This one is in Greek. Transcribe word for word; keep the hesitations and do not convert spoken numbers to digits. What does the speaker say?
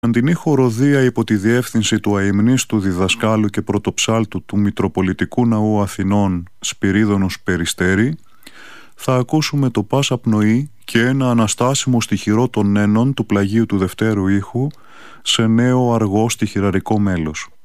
Αντινή χοροδία υπό τη διεύθυνση του αειμνίστου διδασκάλου και πρωτοψάλτου του Μητροπολιτικού Ναού Αθηνών Σπυρίδωνος Περιστέρη, θα ακούσουμε το «Πάσα πνοή» και ένα αναστάσιμο στιχηρό των Νένων του πλαγίου του Δευτέρου ήχου σε νέο αργό στιχηραρικό μέλος.